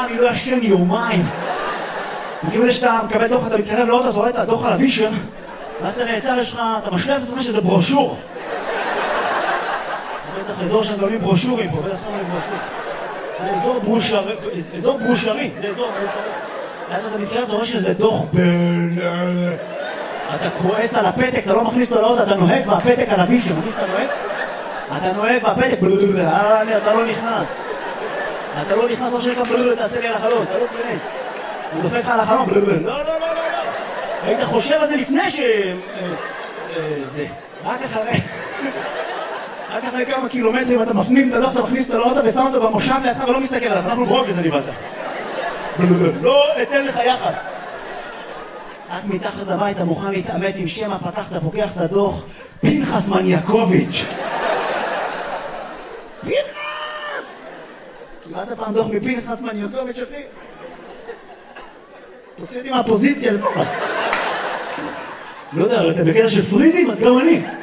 אני לא ישן יומיים. מכיוון שאתה מקבל דוח, אתה מתקרב לאוטו, אתה רואה את הדוח על הווישר, ואז אתה נעצר, יש לך, אתה משלב את עצמך שזה ברושור. זה בטח אזור שהם גולים ברושורים פה, בטח שמים ברושור. זה אזור ברושרי, זה אזור ברושרי. ואז אתה מתקרב, אתה רואה שזה דוח אתה כועס על הפתק, אתה לא מכניס אותו לאוטו, אתה נוהג והפתק על הווישר, מכניס אתה נוהג? אתה נוהג והפתק, אתה לא נכנס. אתה לא נכנס, לא שנקרא תעשה לי על החלום, אתה לא תכנס. הוא דופק לך על החלום, לא. היית חושב על זה לפני זה. רק אחרי כמה קילומטרים אתה מפנים את הדוח, אתה מכניס אותו לאוטו ושם אותו במושב לידך ולא מסתכל עליו, אנחנו ברוגז נבלת. לא אתן לך יחס. את מתחת לבית, אתה מוכן להתעמת עם שמה, פתחת, פוקח את הדוח, פנחס מניאקוביץ'. פנחס! קיבלת פעם דוח מפנחס מניאקוביץ', אחי? תוציא אותי מהפוזיציה לפחות. לא יודע, אתה בקטע של פריזים, אז גם אני.